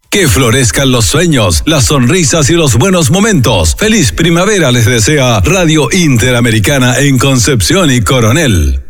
Que florezcan los sueños, las sonrisas y los buenos momentos. Feliz primavera les desea Radio Interamericana en Concepción y Coronel.